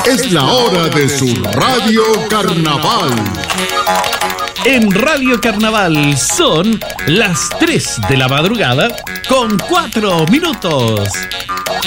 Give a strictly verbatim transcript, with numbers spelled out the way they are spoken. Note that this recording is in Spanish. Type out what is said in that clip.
Es la hora de su Radio Carnaval. En Radio Carnaval son las tres de la madrugada con cuatro minutos.